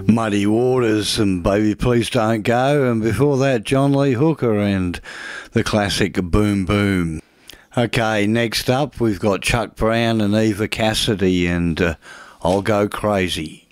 Muddy Waters and Baby Please Don't Go, and before that John Lee Hooker and the classic Boom Boom. Okay, next up we've got Chuck Brown and Eva Cassidy and I'll Go Crazy.